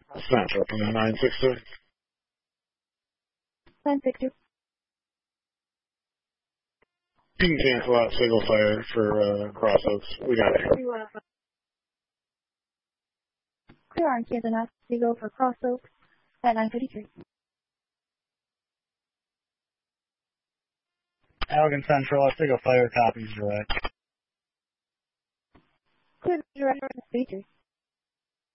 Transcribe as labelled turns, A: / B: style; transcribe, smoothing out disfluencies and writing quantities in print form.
A: Central from the 962.
B: 962.
A: You can cancel out single fire for Cross Oaks. We got it.
B: Clear on Kansas Ave, Seagull for Cross Oaks at 953.
C: Allegan Central, single fire copies direct.
B: Clear direct for 3-3.